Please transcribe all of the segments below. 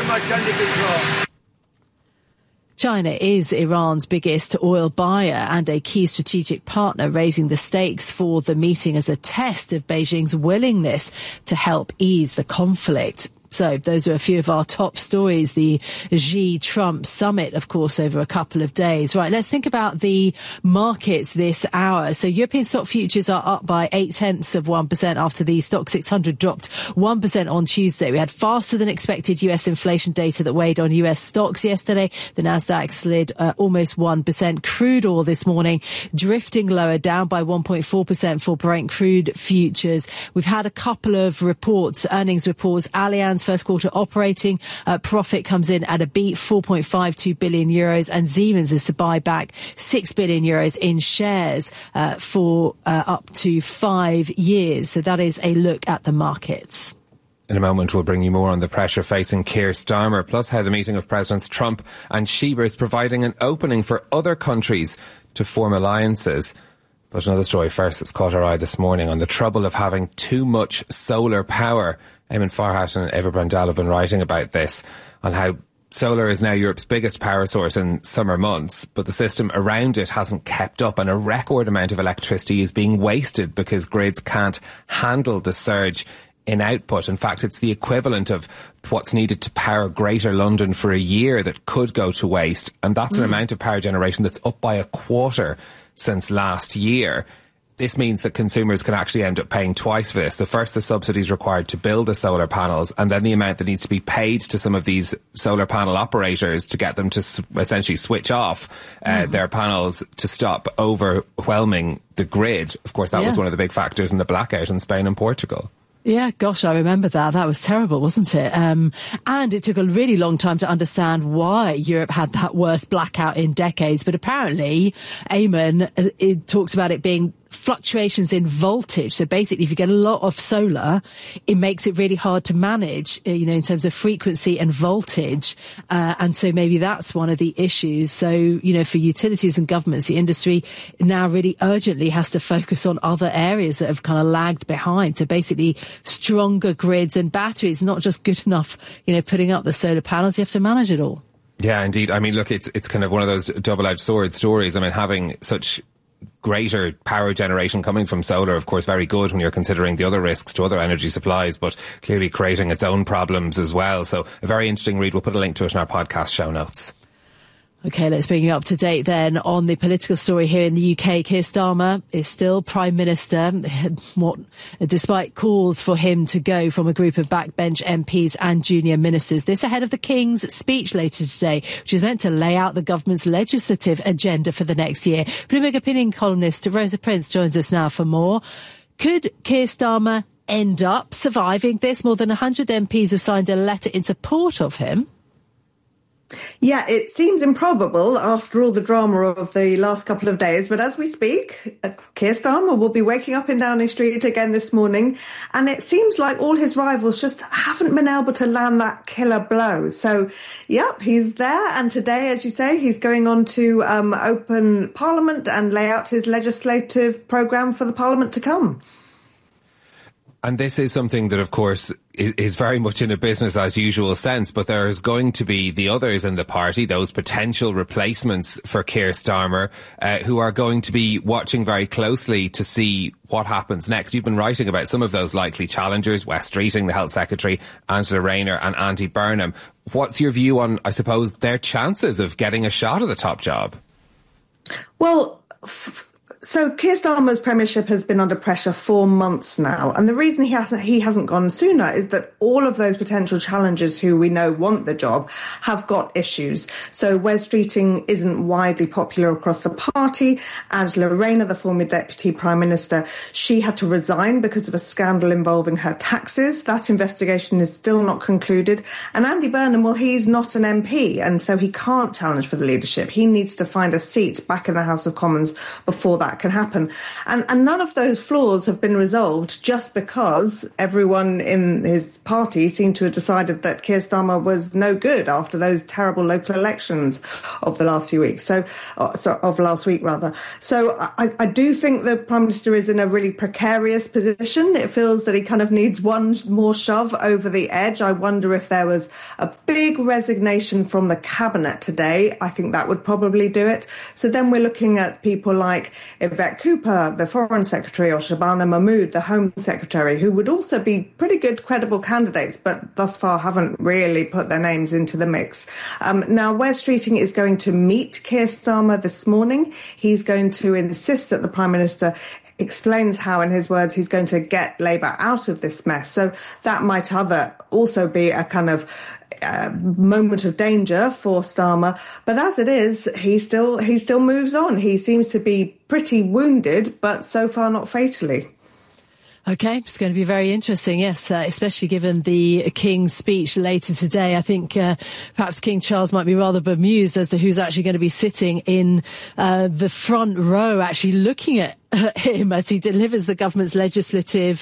much under control. China is Iran's biggest oil buyer and a key strategic partner, raising the stakes for the meeting as a test of Beijing's willingness to help ease the conflict. So those are a few of our top stories. The Xi-Trump summit, of course, over a couple of days. Right, let's think about the markets this hour. So European stock futures are up by 0.8% after the Stoxx 600 dropped 1% on Tuesday. We had faster than expected US inflation data that weighed on US stocks yesterday. The Nasdaq slid almost 1%. Crude oil this morning drifting lower, down by 1.4% for Brent crude futures. We've had a couple of reports, earnings reports. Allianz first quarter operating profit comes in at a beat, 4.52 billion euros, and Siemens is to buy back 6 billion euros in shares for up to 5 years. So that is a look at the markets. In a moment, we'll bring you more on the pressure facing Keir Starmer, plus how the meeting of Presidents Trump and Sheba is providing an opening for other countries to form alliances. But another story first that's caught our eye this morning on the trouble of having too much solar power. Eamon Farhat and Eva Brandal have been writing about this, on how solar is now Europe's biggest power source in summer months, but the system around it hasn't kept up, and a record amount of electricity is being wasted because grids can't handle the surge in output. In fact, it's the equivalent of what's needed to power Greater London for a year that could go to waste, and that's an amount of power generation that's up by a quarter since last year. This means that consumers can actually end up paying twice for this. So first, the subsidies required to build the solar panels, and then the amount that needs to be paid to some of these solar panel operators to get them to essentially switch off their panels to stop overwhelming the grid. Of course, that was one of the big factors in the blackout in Spain and Portugal. Yeah, gosh, I remember that. That was terrible, wasn't it? And it took a really long time to understand why Europe had that worst blackout in decades. But apparently, Eamon, it talks about it being fluctuations in voltage. So basically, if you get a lot of solar, it makes it really hard to manage, in terms of frequency and voltage. And so maybe that's one of the issues. So, for utilities and governments, the industry now really urgently has to focus on other areas that have kind of lagged behind. So basically, stronger grids and batteries, not just good enough, putting up the solar panels, you have to manage it all. Yeah, indeed. I mean, look, it's kind of one of those double-edged sword stories. I mean, having such greater power generation coming from solar, of course, very good when you're considering the other risks to other energy supplies, but clearly creating its own problems as well. So a very interesting read. We'll put a link to it in our podcast show notes. OK, let's bring you up to date then on the political story here in the UK. Keir Starmer is still Prime Minister, despite calls for him to go from a group of backbench MPs and junior ministers. This ahead of the King's speech later today, which is meant to lay out the government's legislative agenda for the next year. Bloomberg opinion columnist Rosa Prince joins us now for more. Could Keir Starmer end up surviving this? More than 100 MPs have signed a letter in support of him. Yeah, it seems improbable after all the drama of the last couple of days. But as we speak, Keir Starmer will be waking up in Downing Street again this morning. And it seems like all his rivals just haven't been able to land that killer blow. So, yep, he's there. And today, as you say, he's going on to open Parliament and lay out his legislative programme for the Parliament to come. And this is something that, of course, is very much in a business as usual sense, but there is going to be the others in the party, those potential replacements for Keir Starmer, who are going to be watching very closely to see what happens next. You've been writing about some of those likely challengers, Wes Streeting, the Health Secretary, Angela Rayner and Andy Burnham. What's your view on, I suppose, their chances of getting a shot at the top job? Well, so Keir Starmer's premiership has been under pressure for months now, and the reason he hasn't gone sooner is that all of those potential challengers who we know want the job have got issues. So Wes Streeting isn't widely popular across the party. Angela Rayner, the former Deputy Prime Minister, she had to resign because of a scandal involving her taxes. That investigation is still not concluded. And Andy Burnham, well, he's not an MP, and so he can't challenge for the leadership. He needs to find a seat back in the House of Commons before that that can happen. And none of those flaws have been resolved just because everyone in his party seemed to have decided that Keir Starmer was no good after those terrible local elections of the last few weeks. So of last week, rather. So I do think the Prime Minister is in a really precarious position. It feels that he kind of needs one more shove over the edge. I wonder if there was a big resignation from the cabinet today. I think that would probably do it. So then we're looking at people like Yvette Cooper, the Foreign Secretary, or Shabana Mahmood, the Home Secretary, who would also be pretty good, credible candidates, but thus far haven't really put their names into the mix. Now, Wes Streeting is going to meet Keir Starmer this morning. He's going to insist that the Prime Minister explains how, in his words, he's going to get Labour out of this mess. So that might also be a kind of moment of danger for Starmer. But as it is, he still moves on. He seems to be pretty wounded, but so far not fatally. OK, it's going to be very interesting, yes, especially given the King's speech later today. I think perhaps King Charles might be rather bemused as to who's actually going to be sitting in the front row, actually looking at him as he delivers the government's legislative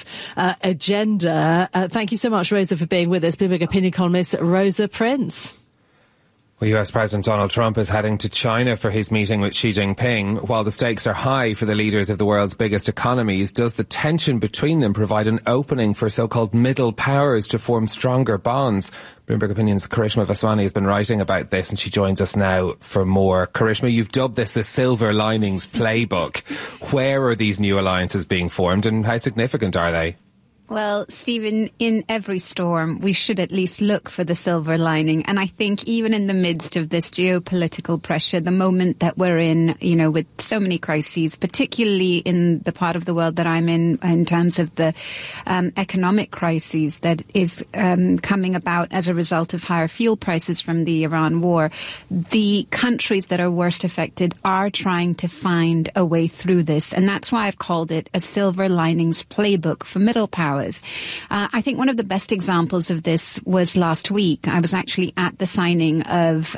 agenda. Thank you so much, Rosa, for being with us. Bloomberg opinion columnist Rosa Prince. Well, US President Donald Trump is heading to China for his meeting with Xi Jinping. While the stakes are high for the leaders of the world's biggest economies, does the tension between them provide an opening for so-called middle powers to form stronger bonds? Bloomberg Opinion's Karishma Vaswani has been writing about this, and she joins us now for more. Karishma, you've dubbed this the Silver Linings Playbook. Where are these new alliances being formed, and how significant are they? Well, Stephen, in every storm, we should at least look for the silver lining. And I think even in the midst of this geopolitical pressure, the moment that we're in, with so many crises, particularly in the part of the world that I'm in terms of the economic crises that is coming about as a result of higher fuel prices from the Iran war, the countries that are worst affected are trying to find a way through this. And that's why I've called it a silver linings playbook for middle power. I think one of the best examples of this was last week. I was actually at the signing of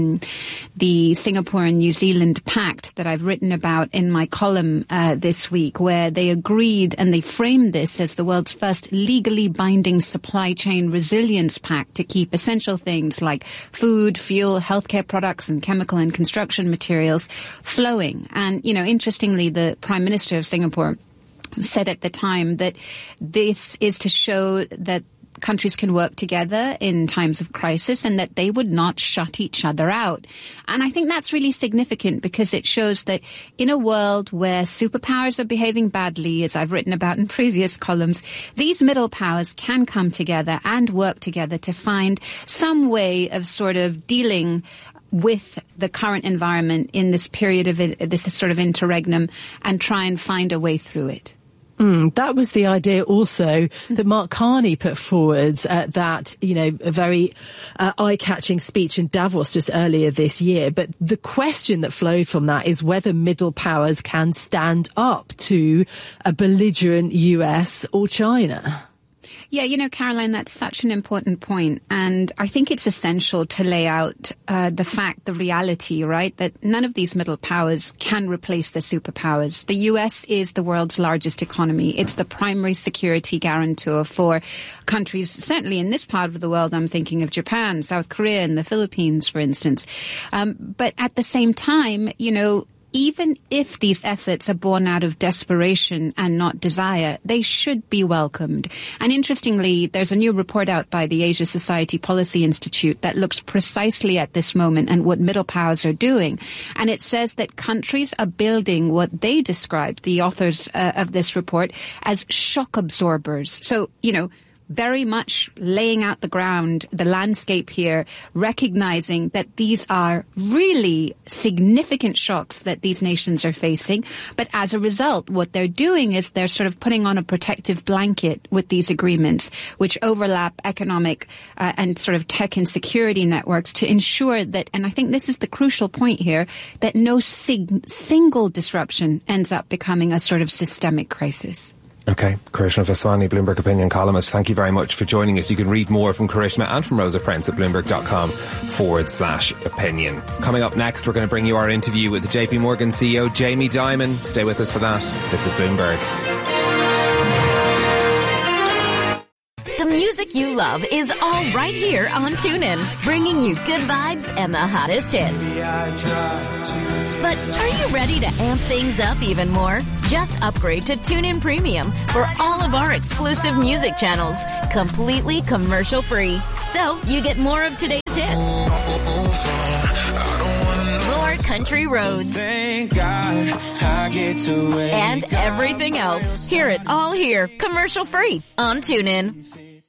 the Singapore and New Zealand Pact that I've written about in my column this week, where they agreed and they framed this as the world's first legally binding supply chain resilience pact to keep essential things like food, fuel, healthcare products and chemical and construction materials flowing. And, interestingly, the Prime Minister of Singapore said at the time that this is to show that countries can work together in times of crisis and that they would not shut each other out. And I think that's really significant because it shows that in a world where superpowers are behaving badly, as I've written about in previous columns, these middle powers can come together and work together to find some way of sort of dealing with the current environment in this period of this sort of interregnum and try and find a way through it. That was the idea also that Mark Carney put forward at that, a very eye-catching speech in Davos just earlier this year. But the question that flowed from that is whether middle powers can stand up to a belligerent US or China. Yeah, Caroline, that's such an important point. And I think it's essential to lay out the reality, right, that none of these middle powers can replace the superpowers. The US is the world's largest economy. It's the primary security guarantor for countries, certainly in this part of the world. I'm thinking of Japan, South Korea, and the Philippines, for instance. But at the same time, even if these efforts are born out of desperation and not desire, they should be welcomed. And interestingly, there's a new report out by the Asia Society Policy Institute that looks precisely at this moment and what middle powers are doing. And it says that countries are building what they described, the authors of this report, as shock absorbers. So, very much laying out the landscape here, recognizing that these are really significant shocks that these nations are facing. But as a result, what they're doing is they're sort of putting on a protective blanket with these agreements, which overlap economic and sort of tech and security networks to ensure that, and I think this is the crucial point here, that no single disruption ends up becoming a sort of systemic crisis. Okay, Karishma Vaswani, Bloomberg Opinion columnist, thank you very much for joining us. You can read more from Karishma and from Rosa Prince at bloomberg.com/opinion. Coming up next, we're going to bring you our interview with the JP Morgan CEO, Jamie Dimon. Stay with us for that. This is Bloomberg. The music you love is all right here on TuneIn, bringing you good vibes and the hottest hits. But are you ready to amp things up even more? Just upgrade to TuneIn Premium for all of our exclusive music channels, completely commercial-free. So you get more of today's hits, more country roads, Thank God I get to wake and everything else. Hear it all here, commercial-free on TuneIn.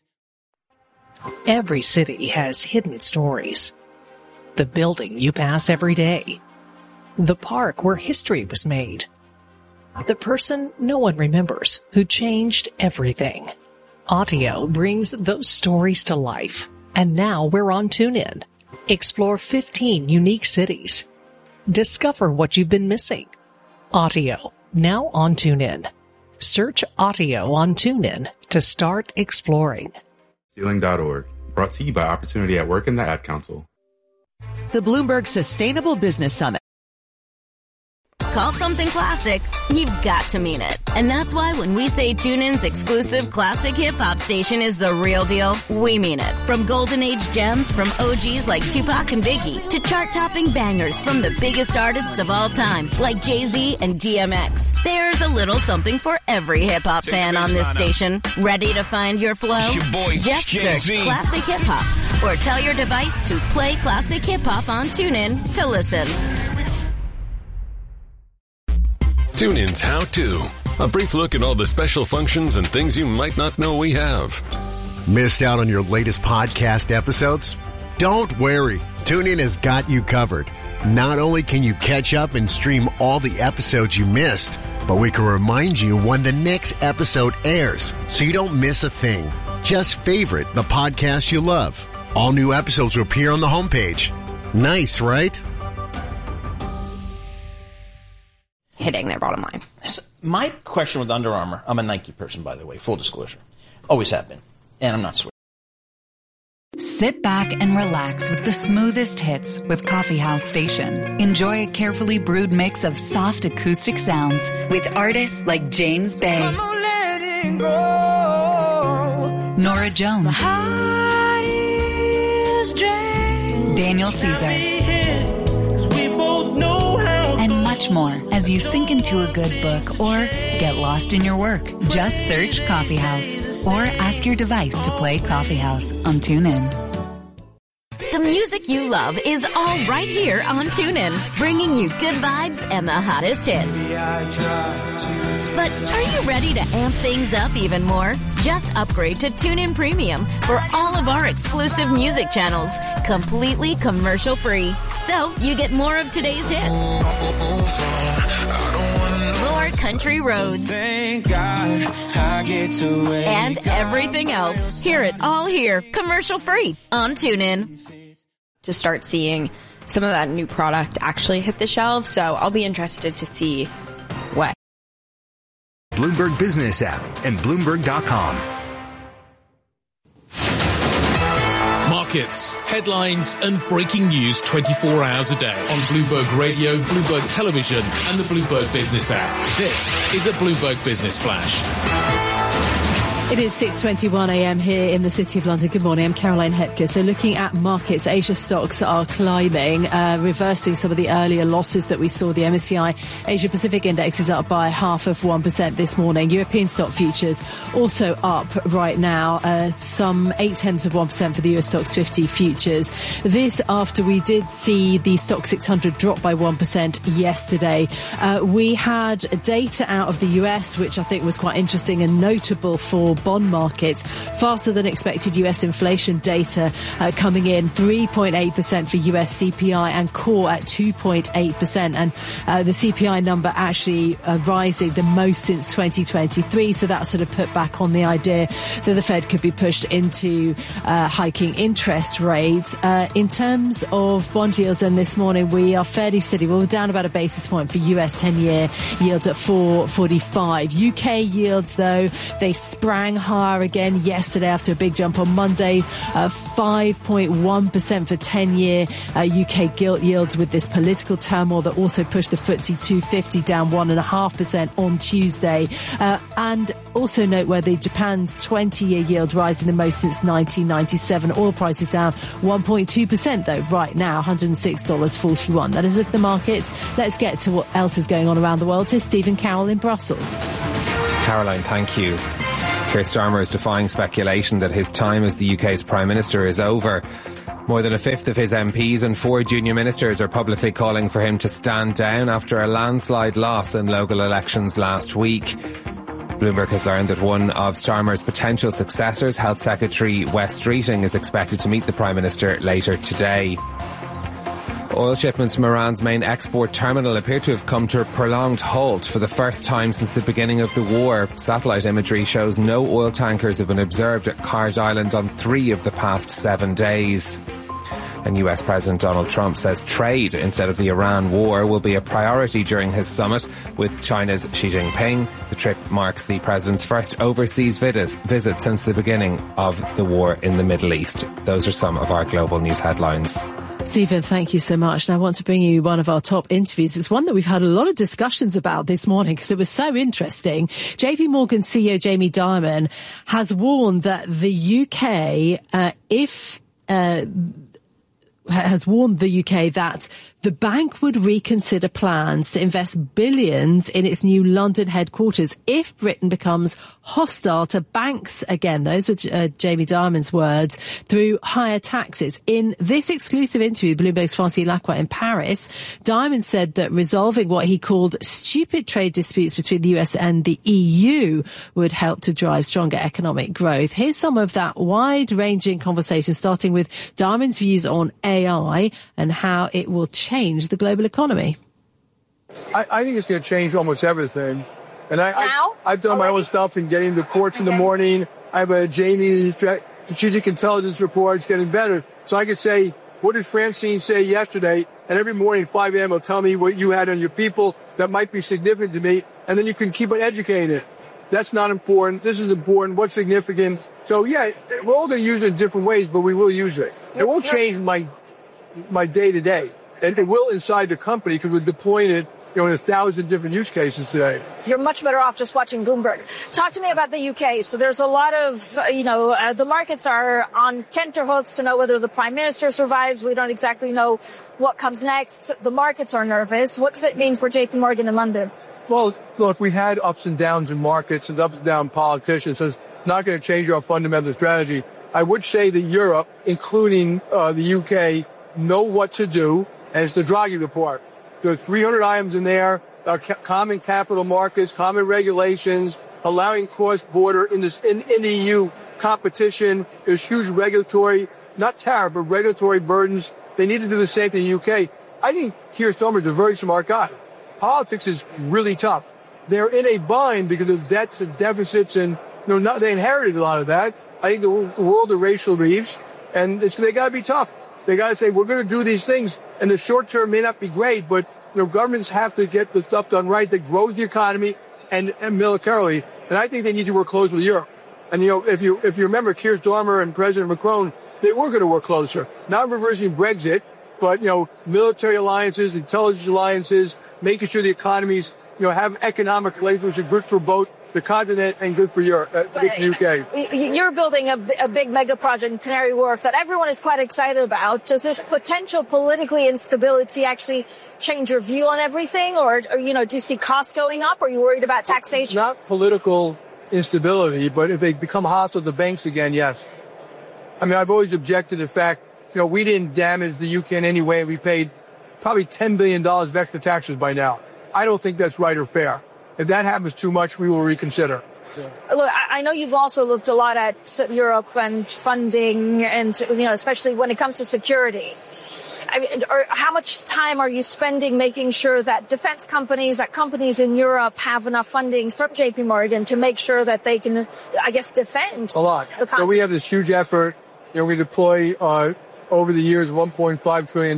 Every city has hidden stories. The building you pass every day. The park where history was made. The person no one remembers who changed everything. Audio brings those stories to life. And now we're on TuneIn. Explore 15 unique cities. Discover what you've been missing. Audio, now on TuneIn. Search Audio on TuneIn to start exploring. Ceiling.org, brought to you by Opportunity at Work and the Ad Council. The Bloomberg Sustainable Business Summit. Call something classic, you've got to mean it. And that's why when we say TuneIn's exclusive classic hip-hop station is the real deal, we mean it. From golden age gems from OGs like Tupac and Biggie to chart-topping bangers from the biggest artists of all time like Jay-Z and DMX. There's a little something for every hip-hop fan on this station. Ready to find your flow? Just search Classic Hip-Hop or tell your device to play Classic Hip-Hop on TuneIn to listen. TuneIn's How To. A brief look at all the special functions and things you might not know we have. Missed out on your latest podcast episodes? Don't worry. TuneIn has got you covered. Not only can you catch up and stream all the episodes you missed, but we can remind you when the next episode airs so you don't miss a thing. Just favorite the podcast you love. All new episodes will appear on the homepage. Nice, right? Hitting their bottom line. My question with Under Armour, I'm a Nike person, by the way, full disclosure. Always have been. And I'm not swearing. Sit back and relax with the smoothest hits with Coffee House Station. Enjoy a carefully brewed mix of soft acoustic sounds with artists like James Bay, Nora Jones, Daniel Caesar, and much more as you sink into a good book or get lost in your work. Just search Coffee House or ask your device to play Coffee House on TuneIn. The music you love is all right here on TuneIn, bringing you good vibes and the hottest hits. But are you ready to amp things up even more? Just upgrade to TuneIn Premium for all of our exclusive music channels, completely commercial-free. So you get more of today's hits, more country roads, Thank God I get to wake and everything else. Hear it all here, commercial-free on TuneIn. To start seeing some of that new product actually hit the shelves. So I'll be interested to see what. Bloomberg Business app and Bloomberg.com. Markets, headlines and breaking news 24 hours a day on Bloomberg Radio, Bloomberg Television and the Bloomberg Business app. This is a Bloomberg Business Flash. It is 6:21 a.m. here in the City of London. Good morning, I'm Caroline Hepker. So looking at markets, Asia stocks are climbing, reversing some of the earlier losses that we saw. The MSCI Asia Pacific Index is up by 0.5% this morning. European stock futures also up right now, some 0.8% for the US Stocks 50 futures. This after we did see the Stock 600 drop by 1% yesterday. We had data out of the US, which I think was quite interesting and notable for bond markets. Faster than expected US inflation data coming in 3.8% for US CPI and core at 2.8%. And the CPI number actually rising the most since 2023. So that sort of put back on the idea that the Fed could be pushed into hiking interest rates. In terms of bond yields, then this morning we are fairly steady. We're down about a basis point for US 10-year yields at 4.45. UK yields, though, they sprang higher again yesterday after a big jump on Monday. 5.1% for 10-year UK gilt yields with this political turmoil that also pushed the FTSE 250 down 1.5% on Tuesday. And also noteworthy, Japan's 20-year yield rising the most since 1997. Oil prices down 1.2% though right now, $106.41. That is a look at the markets. Let's get to what else is going on around the world. Here's Stephen Carroll in Brussels. Caroline, thank you. Keir Starmer is defying speculation that his time as the UK's Prime Minister is over. More than a fifth of his MPs and 4 junior ministers are publicly calling for him to stand down after a landslide loss in local elections last week. Bloomberg has learned that one of Starmer's potential successors, Health Secretary Wes Streeting, is expected to meet the Prime Minister later today. Oil shipments from Iran's main export terminal appear to have come to a prolonged halt for the first time since the beginning of the war. Satellite imagery shows no oil tankers have been observed at Kars Island on 3 of the past 7 days. And US President Donald Trump says trade instead of the Iran war will be a priority during his summit with China's Xi Jinping. The trip marks the president's first overseas visit since the beginning of the war in the Middle East. Those are some of our global news headlines. Stephen, thank you so much. And I want to bring you one of our top interviews. It's one that we've had a lot of discussions about this morning because it was so interesting. JP Morgan CEO Jamie Dimon has warned that the UK, has warned the UK that the bank would reconsider plans to invest billions in its new London headquarters if Britain becomes hostile to banks again. Those were Jamie Dimon's words, through higher taxes. In this exclusive interview with Bloomberg's Francine Lacqua in Paris, Dimon said that resolving what he called stupid trade disputes between the US and the EU would help to drive stronger economic growth. Here's some of that wide-ranging conversation, starting with Dimon's views on AI and how it will change the global economy. I think it's going to change almost everything. And I've done my own stuff in getting the courts in the morning. I have a Jamie strategic intelligence report. It's getting better. So I could say, what did Francine say yesterday? And every morning at 5 a.m. will tell me what you had on your people that might be significant to me. And then you can keep on educating it. That's not important. This is important. What's significant? So yeah, we're all going to use it in different ways, but we will use it. It won't change my day to day. And it will inside the company because we're deploying it, in 1,000 different use cases today. You're much better off just watching Bloomberg. Talk to me about the UK. So there's a lot of, the markets are on tenterhooks to know whether the Prime Minister survives. We don't exactly know what comes next. The markets are nervous. What does it mean for JP Morgan in London? Well, look, we had ups and downs in markets and ups and down politicians. So it's not going to change our fundamental strategy. I would say that Europe, including the UK, know what to do. And it's the Draghi report. There are 300 items in there, common capital markets, common regulations, allowing cross-border in the EU competition. There's huge regulatory, not tariff, but regulatory burdens. They need to do the same thing in the UK. I think Keir Starmer is a very smart guy. Politics is really tough. They're in a bind because of debts and deficits and, they inherited a lot of that. I think the world of Rachel Reeves, and they gotta be tough. They gotta say, we're gonna do these things. And the short term may not be great, but governments have to get the stuff done right that grows the economy and militarily. And I think they need to work close with Europe. And if you remember, Keir Starmer and President Macron, they were going to work closer. Not reversing Brexit, but military alliances, intelligence alliances, making sure the economies have economic relations which are good for both the continent and good for Europe, the UK. You're building a big mega project in Canary Wharf that everyone is quite excited about. Does this potential political instability actually change your view on everything? Or do you see costs going up? Or are you worried about taxation? Not political instability, but if they become hostile to banks again, yes. I mean, I've always objected to the fact, we didn't damage the UK in any way. We paid probably $10 billion of extra taxes by now. I don't think that's right or fair. If that happens too much, we will reconsider. Look, I know you've also looked a lot at Europe and funding and, especially when it comes to security. I mean, how much time are you spending making sure that defense companies, that companies in Europe have enough funding from JP Morgan to make sure that they can, defend? A lot. So we have this huge effort. We deploy over the years $1.5 trillion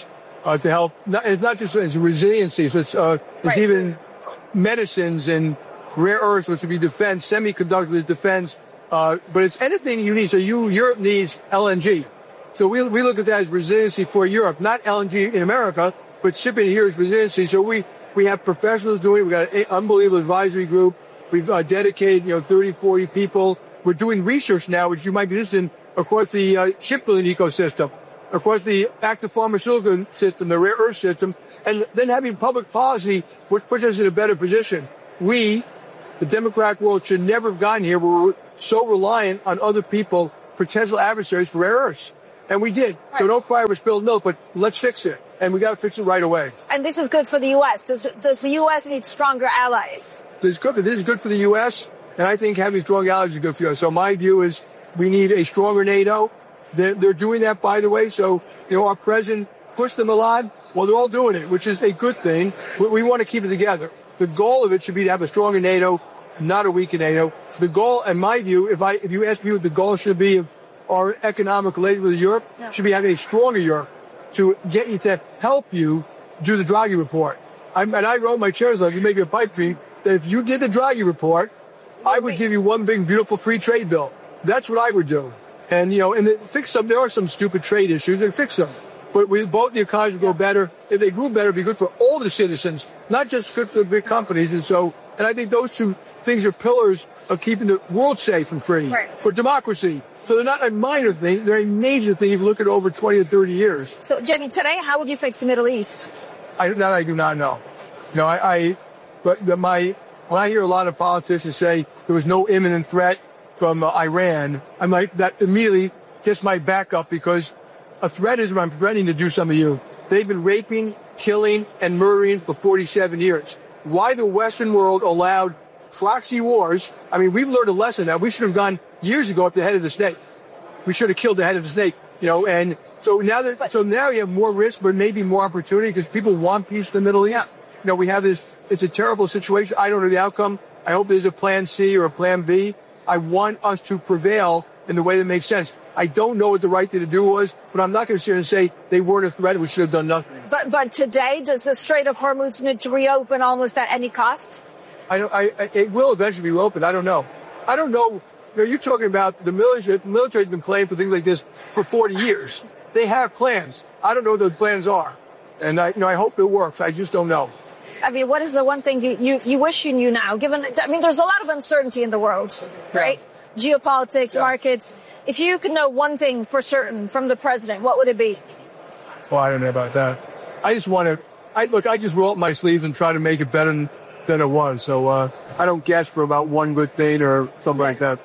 to help. It's not just it's resiliency. So it's even medicines and rare earths, which would be defense, semiconductors, defense. But it's anything you need. So Europe needs LNG. So we look at that as resiliency for Europe, not LNG in America, but shipping here is resiliency. So we have professionals doing it. We've got an unbelievable advisory group. We've dedicated, 30, 40 people. We're doing research now, which you might be interested in, across the shipbuilding ecosystem, across the active pharmaceutical system, the rare earth system, and then having public policy, which puts us in a better position. We, the democratic world, should never have gotten here where we're so reliant on other people, potential adversaries for rare earths. And we did. Right. So don't cry over spilled milk, but let's fix it. And we got to fix it right away. And this is good for the U.S. Does the U.S. need stronger allies? This is good for the U.S., and I think having strong allies is good for us. So my view is we need a stronger NATO. They're doing that, by the way. So, our president pushed them a lot. Well, they're all doing it, which is a good thing. We want to keep it together. The goal of it should be to have a stronger NATO, not a weaker NATO. The goal, in my view, if you ask me what the goal should be of our economic relations with Europe, should be having a stronger Europe to get you to help you do the Draghi report. And I wrote my chair's letter, maybe a pipe dream, that if you did the Draghi report, I would give you one big, beautiful free trade bill. That's what I would do. And, fix them. There are some stupid trade issues, and fix them. But both the economies would go better. If they grew better, it'd be good for all the citizens, not just good for the big companies. And I think those two things are pillars of keeping the world safe and free for democracy. So they're not a minor thing. They're a major thing if you look at over 20 or 30 years. So, Jamie, today, how would you fix the Middle East? I do not know. When I hear a lot of politicians say there was no imminent threat from Iran, I'm like, that immediately gets my back up, because a threat is when I'm threatening to do something to you. They've been raping, killing, and murdering for 47 years. Why the Western world allowed proxy wars? I mean, we've learned a lesson now. We should have gone years ago up the head of the snake. We should have killed the head of the snake, and so now you have more risk, but maybe more opportunity, because people want peace in the Middle East. We have this, it's a terrible situation. I don't know the outcome. I hope there's a plan C or a plan B. I want us to prevail in the way that makes sense. I don't know what the right thing to do was, but I'm not going to sit here and say they weren't a threat. We should have done nothing. But today, does the Strait of Hormuz need to reopen almost at any cost? It will eventually be reopened. I don't know. You're talking about the military. The military's been playing for things like this for 40 years. They have plans. I don't know what those plans are. And I hope it works. I just don't know. I mean, what is the one thing you wish you knew now? There's a lot of uncertainty in the world, right? Geopolitics, markets. If you could know one thing for certain from the president, what would it be? Well, I don't know about that. I just want to, I just roll up my sleeves and try to make it better than it was. So, I don't guess for about one good thing or something like that.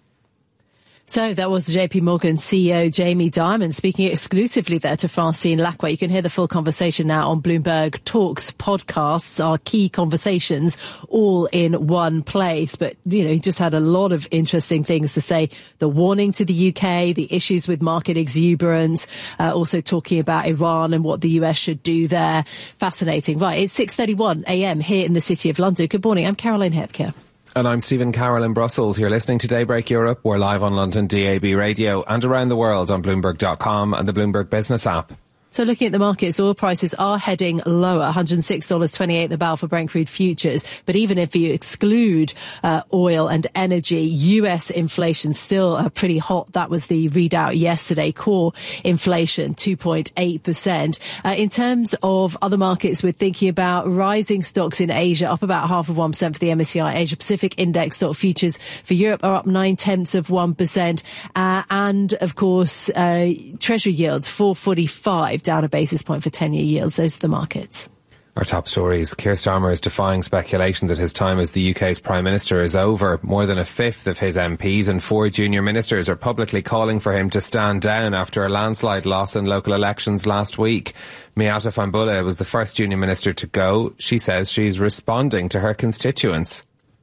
So that was JP Morgan CEO Jamie Dimon speaking exclusively there to Francine Lacqua. You can hear the full conversation now on Bloomberg Talks podcasts, our key conversations, all in one place. But, he just had a lot of interesting things to say. The warning to the UK, the issues with market exuberance, also talking about Iran and what the US should do there. Fascinating. Right, it's 6:31 a.m. here in the City of London. Good morning. I'm Caroline Hepker. And I'm Stephen Carroll in Brussels. You're listening to Daybreak Europe. We're live on London DAB radio and around the world on Bloomberg.com and the Bloomberg Business app. So looking at the markets, oil prices are heading lower, $106.28 the barrel for Brent crude futures. But even if you exclude oil and energy, US inflation still pretty hot. That was the readout yesterday. Core inflation, 2.8%. In terms of other markets, we're thinking about rising stocks in Asia, up about 0.5% for the MSCI Asia Pacific Index. Stock futures for Europe are up 0.9%. And of course, Treasury yields, 4.45. Down a basis point for 10-year yields. Those are the markets. Our top stories. Keir Starmer is defying speculation that his time as the UK's Prime Minister is over. More than a fifth of his MPs and 4 junior ministers are publicly calling for him to stand down after a landslide loss in local elections last week. Miata Fahnbulleh was the first junior minister to go. She says she's responding to her constituents.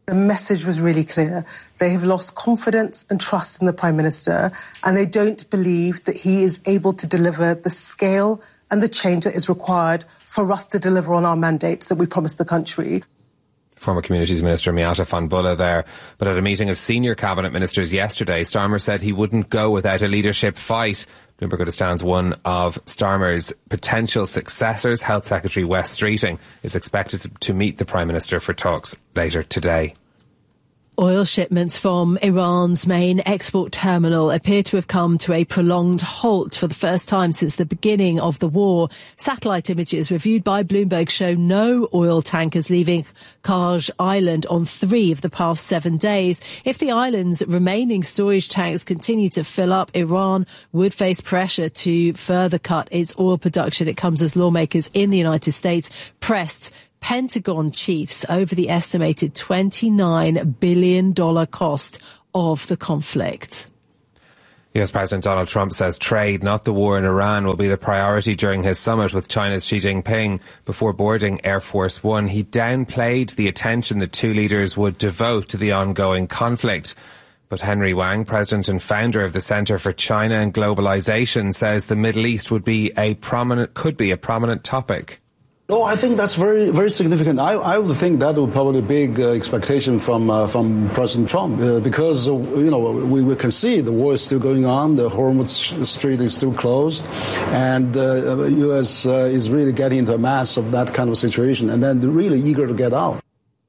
The message was really clear. They have lost confidence and trust in the Prime Minister, and they don't believe that he is able to deliver the scale and the change that is required for us to deliver on our mandate that we promised the country. Former Communities Minister Miata van Bulle there. But at a meeting of senior cabinet ministers yesterday, Starmer said he wouldn't go without a leadership fight. Bloomberg understands one of Starmer's potential successors, Health Secretary Wes Streeting, is expected to meet the Prime Minister for talks later today. Oil shipments from Iran's main export terminal appear to have come to a prolonged halt for the first time since the beginning of the war. Satellite images reviewed by Bloomberg show no oil tankers leaving Kaj Island on 3 of the past 7 days. If the island's remaining storage tanks continue to fill up, Iran would face pressure to further cut its oil production. It comes as lawmakers in the United States pressed Pentagon chiefs over the estimated $29 billion cost of the conflict. US President Donald Trump says trade, not the war in Iran, will be the priority during his summit with China's Xi Jinping. Before boarding Air Force One, he downplayed the attention the two leaders would devote to the ongoing conflict. But Henry Wang, president and founder of the Center for China and Globalization, says the Middle East could be a prominent topic. No, I think that's very, very significant. I would think that would probably be a big expectation from President Trump because, we can see the war is still going on, the Hormuz Strait is still closed, and the U.S. is really getting into a mess of that kind of situation, and then they're really eager to get out.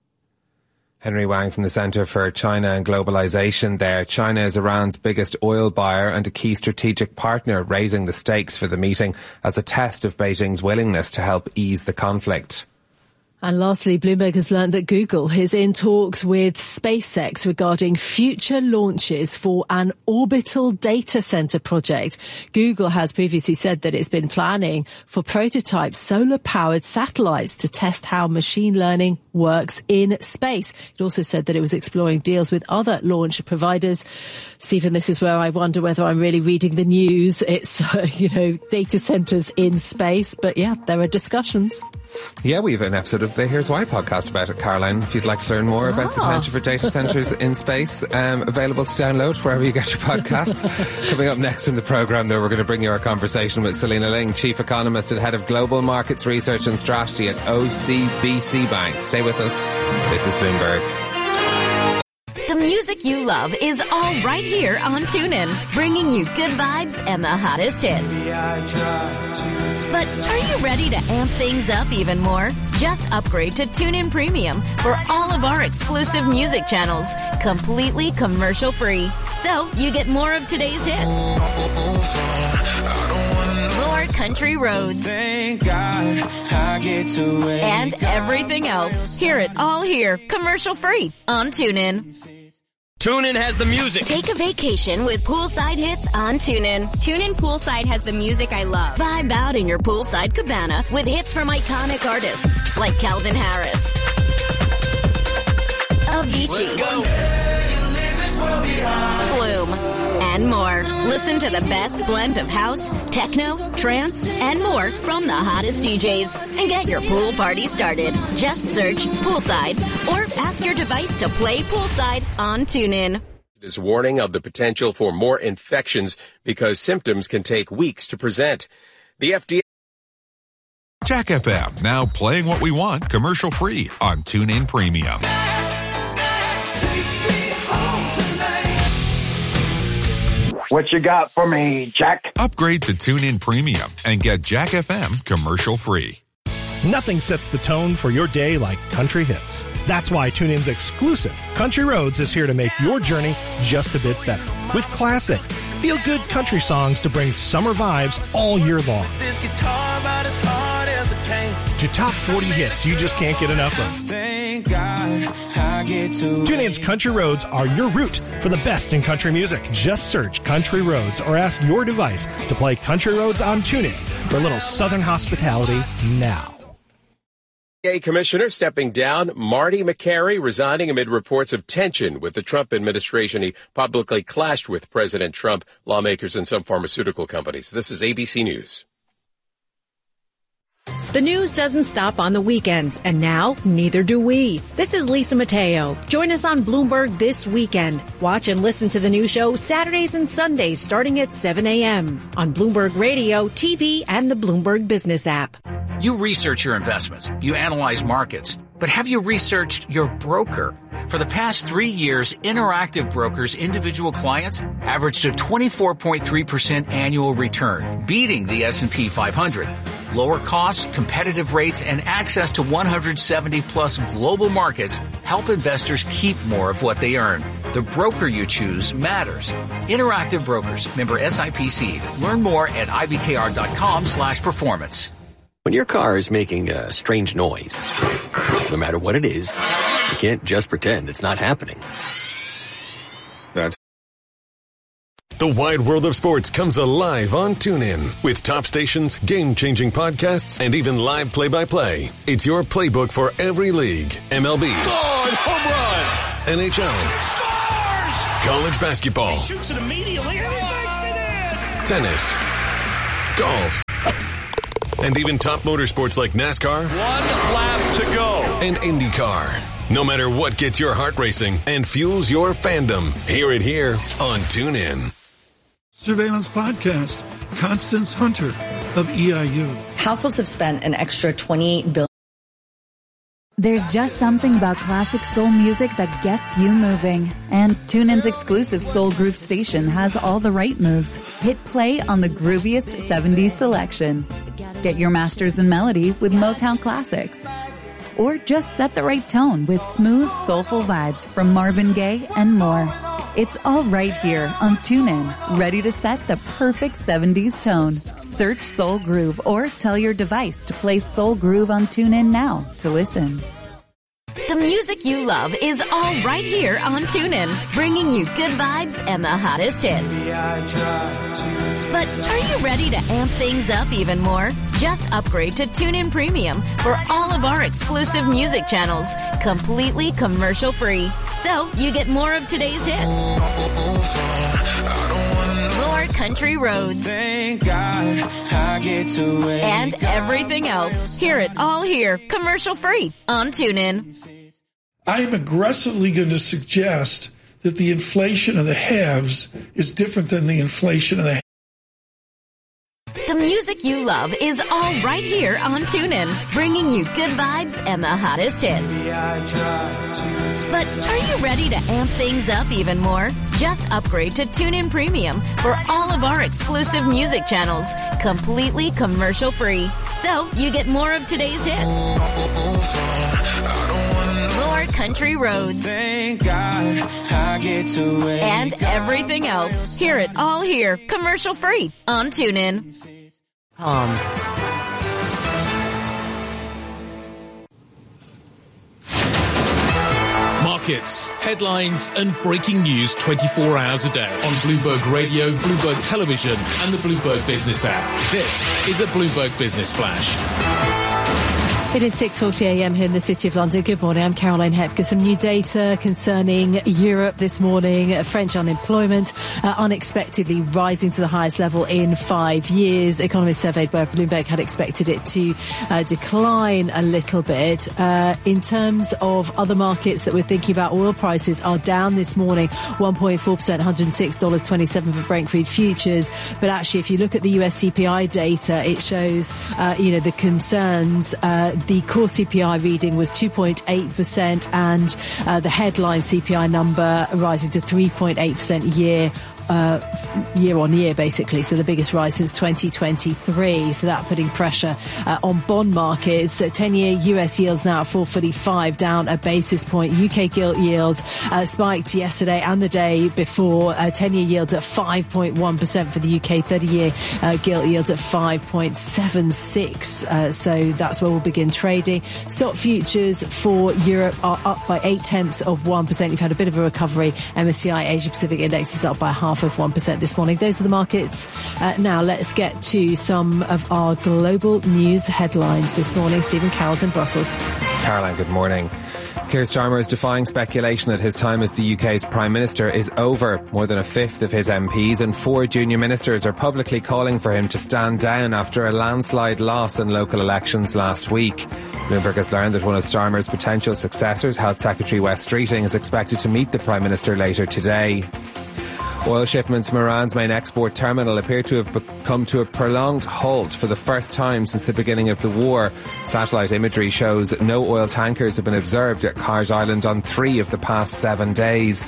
Henry Wang from the Center for China and Globalization there. China is Iran's biggest oil buyer and a key strategic partner, raising the stakes for the meeting as a test of Beijing's willingness to help ease the conflict. And lastly, Bloomberg has learned that Google is in talks with SpaceX regarding future launches for an orbital data center project. Google has previously said that it's been planning for prototype solar-powered satellites to test how machine learning works in space. It also said that it was exploring deals with other launch providers. Stephen, this is where I wonder whether I'm really reading the news. It's, data centers in space. But yeah, there are discussions. Yeah, we have an episode of the Here's Why podcast about it, Caroline, if you'd like to learn more about the potential for data centres in space. Available to download wherever you get your podcasts. Coming up next in the programme, though, we're going to bring you our conversation with Selena Ling, Chief Economist and Head of Global Markets Research and Strategy at OCBC Bank. Stay with us. This is Bloomberg. The music you love is all right here on TuneIn, bringing you good vibes and the hottest hits. But are you ready to amp things up even more? Just upgrade to TuneIn Premium for all of our exclusive music channels, completely commercial-free. So you get more of today's hits, more country roads, and everything else. Hear it all here, commercial-free on TuneIn. TuneIn has the music. Take a vacation with poolside hits on TuneIn. TuneIn Poolside has the music I love. Vibe out in your poolside cabana with hits from iconic artists like Calvin Harris, Avicii, Flume, and more. Listen to the best blend of house, techno, trance, and more from the hottest DJs and get your pool party started. Just search Poolside or ask your device to play Poolside on TuneIn. Is warning of the potential for more infections because symptoms can take weeks to present. The FDA. Jack FM, now playing what we want commercial-free on TuneIn Premium. What you got for me, Jack? Upgrade to TuneIn Premium and get Jack FM commercial-free. Nothing sets the tone for your day like country hits. That's why TuneIn's exclusive Country Roads is here to make your journey just a bit better. With classic, feel-good country songs to bring summer vibes all year long. This guitar about as hard as it came. To top 40 hits you just can't get enough of. Thank God I get to TuneIn's Country Roads are your route for the best in country music. Just search Country Roads or ask your device to play Country Roads on TuneIn for a little Southern hospitality now. Commissioner stepping down, Marty McCary resigning amid reports of tension with the Trump administration. He publicly clashed with President Trump, lawmakers, and some pharmaceutical companies. This is ABC News. The news doesn't stop on the weekends, and now neither do we. This is Lisa Mateo. Join us on Bloomberg this weekend. Watch and listen to the new show Saturdays and Sundays starting at 7 a.m. on Bloomberg Radio, TV, and the Bloomberg Business app. You research your investments. You analyze markets. But have you researched your broker? For the past 3 years, Interactive Brokers' individual clients averaged a 24.3% annual return, beating the S&P 500. Lower costs, competitive rates, and access to 170-plus global markets help investors keep more of what they earn. The broker you choose matters. Interactive Brokers, member SIPC. Learn more at ibkr.com/performance. When your car is making a strange noise, no matter what it is, you can't just pretend it's not happening. The wide world of sports comes alive on TuneIn with top stations, game-changing podcasts, and even live play-by-play. It's your playbook for every league. MLB, home run, NHL, college basketball, He shoots it immediately and he makes it in! tennis, golf, and even top motorsports like NASCAR. 1 lap to go. And IndyCar. No matter what gets your heart racing and fuels your fandom, hear it here on TuneIn. Surveillance podcast, Constance Hunter of EIU. Households have spent an extra $28 billion. There's just something about classic soul music that gets you moving. And TuneIn's exclusive Soul Groove station has all the right moves. Hit play on the grooviest 70s selection. Get your masters in melody with Motown classics. Or just set the right tone with smooth, soulful vibes from Marvin Gaye and more. It's all right here on TuneIn, ready to set the perfect 70s tone. Search Soul Groove or tell your device to play Soul Groove on TuneIn now to listen. The music you love is all right here on TuneIn, bringing you good vibes and the hottest hits. But are you ready to amp things up even more? Just upgrade to TuneIn Premium for all of our exclusive music channels, completely commercial-free. So you get more of today's hits, more country roads, Thank God I get to wake and everything else. Hear it all here, commercial-free on TuneIn. I am aggressively going to suggest that the inflation of the haves is different than the inflation of the The music you love is all right here on TuneIn, bringing you good vibes and the hottest hits. But are you ready to amp things up even more? Just upgrade to TuneIn Premium for all of our exclusive music channels, completely commercial-free. So you get more of today's hits, more country roads, Thank God I get to wake and everything else. Hear it all here, commercial-free on TuneIn. Markets, headlines, and breaking news 24 hours a day on Bloomberg Radio, Bloomberg Television, and the Bloomberg Business app. This is a Bloomberg Business Flash. It is 6:40 a.m. here in the City of London. Good morning. I'm Caroline Hepker. Some new data concerning Europe this morning. French unemployment unexpectedly rising to the highest level in 5 years. Economists surveyed by Bloomberg had expected it to decline a little bit. In terms of other markets that we're thinking about, oil prices are down this morning, 1.4%, $106.27 for Brent crude futures. But actually, if you look at the US CPI data, it shows, the concerns. The core CPI reading was 2.8% and the headline CPI number rising to 3.8% year on year, basically. So the biggest rise since 2023. So that putting pressure on bond markets. 10-year US yields now at 4.45, down a basis point. UK gilt yields spiked yesterday and the day before. 10-year yields at 5.1% for the UK. 30-year gilt yields at 5.76. So that's where we'll begin trading. Stock futures for Europe are up by 0.8%. You've had a bit of a recovery. MSCI Asia Pacific Index is up by 0.5% this morning. Those are the markets. Now let's get to some of our global news headlines this morning. Stephen Cowles in Brussels. Caroline, good morning. Keir Starmer is defying speculation that his time as the UK's Prime Minister is over. More than a fifth of his MPs and 4 junior ministers are publicly calling for him to stand down after a landslide loss in local elections last week. Bloomberg has learned that one of Starmer's potential successors, Health Secretary Wes Streeting, is expected to meet the Prime Minister later today. Oil shipments from Iran's main export terminal appear to have come to a prolonged halt for the first time since the beginning of the war. Satellite imagery shows no oil tankers have been observed at Kharj Island on 3 of the past 7 days.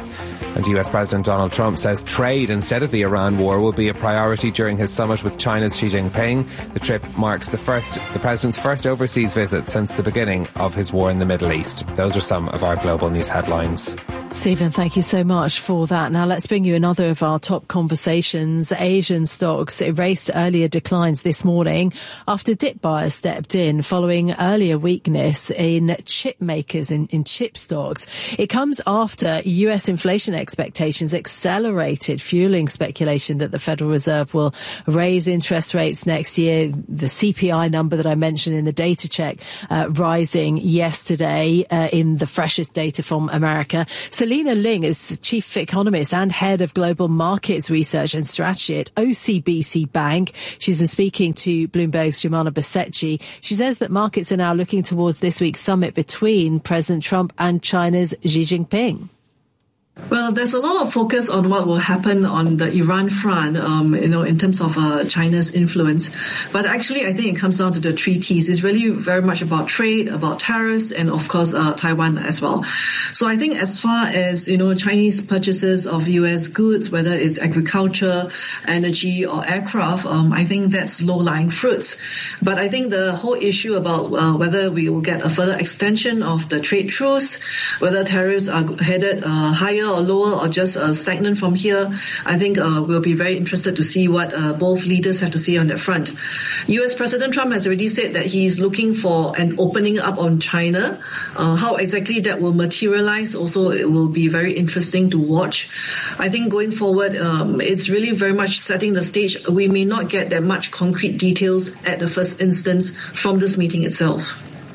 And US President Donald Trump says trade instead of the Iran war will be a priority during his summit with China's Xi Jinping. The trip marks the president's first overseas visit since the beginning of his war in the Middle East. Those are some of our global news headlines. Stephen, thank you so much for that. Now let's bring you another of our top conversations. Asian stocks erased earlier declines this morning after dip buyers stepped in following earlier weakness in chip makers, in chip stocks. It comes after US inflation expectations accelerated, fueling speculation that the Federal Reserve will raise interest rates next year. The CPI number that I mentioned in the data check rising yesterday in the freshest data from America. Selena Ling is Chief Economist and Head of Global Markets Research and Strategy at OCBC Bank. She's been speaking to Bloomberg's Jumana Basecci. She says that markets are now looking towards this week's summit between President Trump and China's Xi Jinping. Well, there's a lot of focus on what will happen on the Iran front, in terms of China's influence. But actually, I think it comes down to the treaties. It's really very much about trade, about tariffs, and of course, Taiwan as well. So I think as far as, Chinese purchases of U.S. goods, whether it's agriculture, energy, or aircraft, I think that's low-lying fruits. But I think the whole issue about whether we will get a further extension of the trade truce, whether tariffs are headed higher or lower or just stagnant from here, I think we'll be very interested to see what both leaders have to say on that front. U.S. President Trump has already said that he's looking for an opening up on China. How exactly that will materialize also, it will be very interesting to watch. I think going forward, it's really very much setting the stage. We may not get that much concrete details at the first instance from this meeting itself.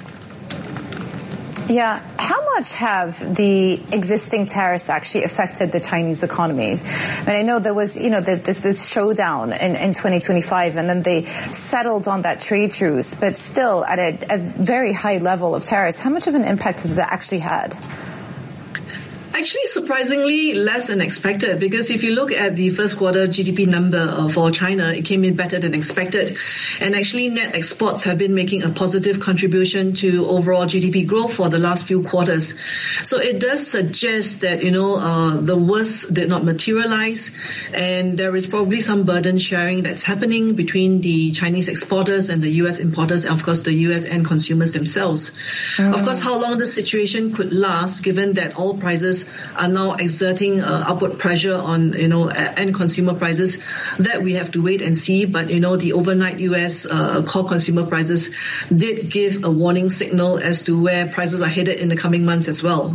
Yeah. How much have the existing tariffs actually affected the Chinese economy? And I know there was, this showdown in 2025, and then they settled on that trade truce, but still at a very high level of tariffs. How much of an impact has that actually had? Actually, surprisingly less than expected, because if you look at the first quarter GDP number for China, it came in better than expected. And actually, net exports have been making a positive contribution to overall GDP growth for the last few quarters. So it does suggest that, the worst did not materialize, and there is probably some burden sharing that's happening between the Chinese exporters and the U.S. importers, and of course, the U.S. end consumers themselves. Of course, how long the situation could last, given that all prices are now exerting upward pressure on, end consumer prices, that we have to wait and see. But, the overnight U.S. core consumer prices did give a warning signal as to where prices are headed in the coming months as well.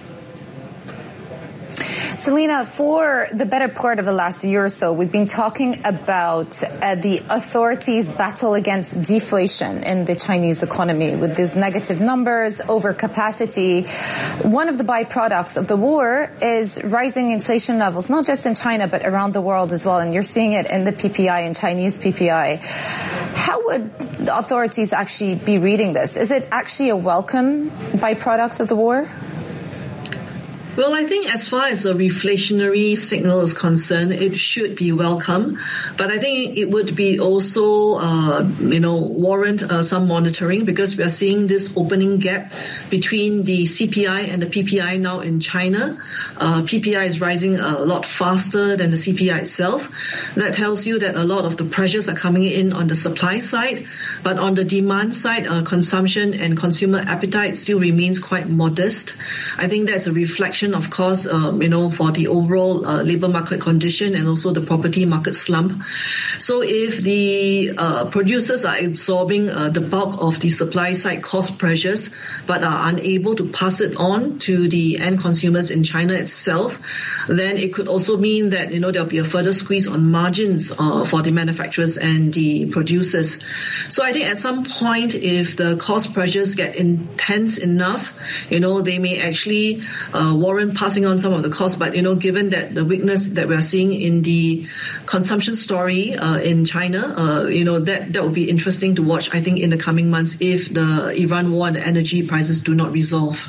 Selena, for the better part of the last year or so, we've been talking about the authorities' battle against deflation in the Chinese economy with these negative numbers, overcapacity. One of the byproducts of the war is rising inflation levels, not just in China, but around the world as well. And you're seeing it in the PPI and Chinese PPI. How would the authorities actually be reading this? Is it actually a welcome byproduct of the war? Well, I think as far as the reflationary signal is concerned, it should be welcome. But I think it would be also, warrant some monitoring, because we are seeing this opening gap between the CPI and the PPI now in China. PPI is rising a lot faster than the CPI itself. That tells you that a lot of the pressures are coming in on the supply side. But on the demand side, consumption and consumer appetite still remains quite modest. I think that's a reflection reflection, of course, for the overall labor market condition and also the property market slump. So if the producers are absorbing the bulk of the supply side cost pressures, but are unable to pass it on to the end consumers in China itself, then it could also mean that, there'll be a further squeeze on margins for the manufacturers and the producers. So I think at some point, if the cost pressures get intense enough, they may actually warrant passing on some of the costs. But, given that the weakness that we are seeing in the consumption story in China, that will be interesting to watch, I think, in the coming months if the Iran war and the energy prices do not resolve.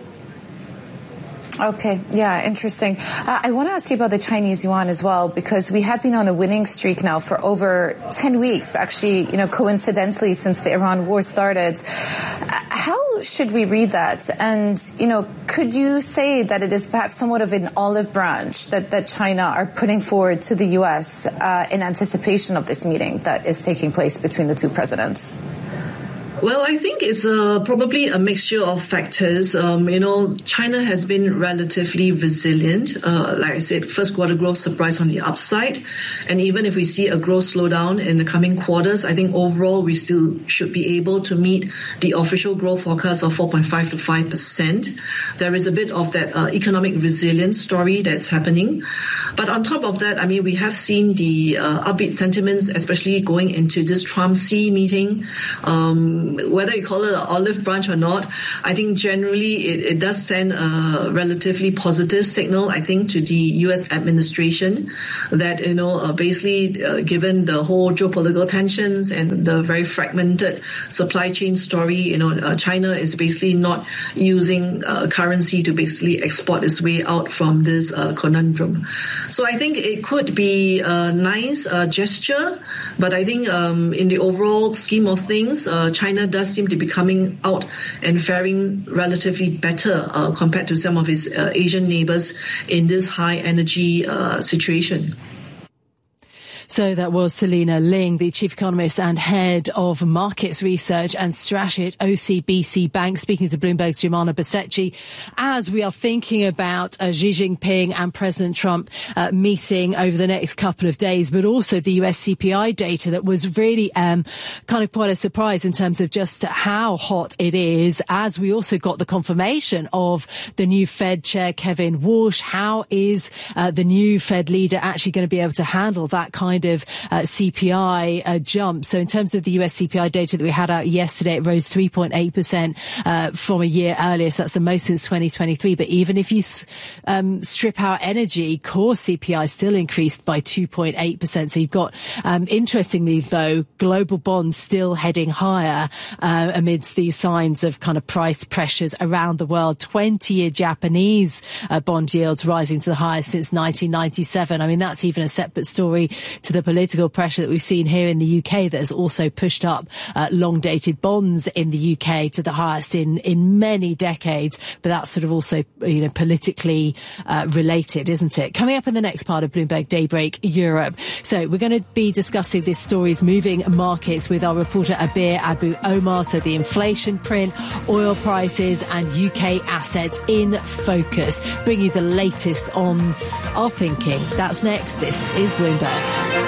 Okay. Yeah, interesting. I want to ask you about the Chinese yuan as well, because we have been on a winning streak now for over 10 weeks, actually, coincidentally, since the Iran war started. How should we read that? And, could you say that it is perhaps somewhat of an olive branch that China are putting forward to the U.S. In anticipation of this meeting that is taking place between the two presidents? Well, I think it's probably a mixture of factors. China has been relatively resilient. Like I said, first quarter growth surprised on the upside. And even if we see a growth slowdown in the coming quarters, I think overall we still should be able to meet the official growth forecast of 4.5 to 5%. There is a bit of that economic resilience story that's happening. But on top of that, we have seen the upbeat sentiments, especially going into this Trump-Xi meeting. Whether you call it an olive branch or not, I think generally it does send a relatively positive signal, I think, to the U.S. administration that, basically given the whole geopolitical tensions and the very fragmented supply chain story, China is basically not using currency to basically export its way out from this conundrum. So I think it could be a nice gesture, but I think in the overall scheme of things, China does seem to be coming out and faring relatively better compared to some of its Asian neighbors in this high energy situation. So that was Selina Ling, the Chief Economist and Head of Markets Research and Strategy at OCBC Bank, speaking to Bloomberg's Jumana Basecci, as we are thinking about Xi Jinping and President Trump meeting over the next couple of days, but also the US CPI data that was really kind of quite a surprise in terms of just how hot it is, as we also got the confirmation of the new Fed Chair, Kevin Walsh. How is the new Fed leader actually going to be able to handle that kind of CPI jump? So in terms of the US CPI data that we had out yesterday, it rose 3.8% from a year earlier. So that's the most since 2023. But even if you strip out energy, core CPI still increased by 2.8%. So you've got, interestingly though, global bonds still heading higher amidst these signs of kind of price pressures around the world. 20-year Japanese bond yields rising to the highest since 1997. That's even a separate story to the political pressure that we've seen here in the UK that has also pushed up long-dated bonds in the UK to the highest in many decades. But that's sort of also, politically related, isn't it? Coming up in the next part of Bloomberg Daybreak Europe. So we're going to be discussing this story's moving markets with our reporter Abir Abu Omar. So the inflation print, oil prices and UK assets in focus. Bring you the latest on our thinking. That's next. This is Bloomberg.